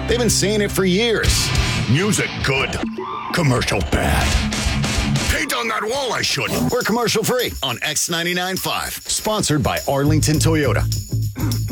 They've been saying it for years. Music good, commercial bad. Paint on that wall I shouldn't. We're commercial free on X99.5. Sponsored by Arlington Toyota.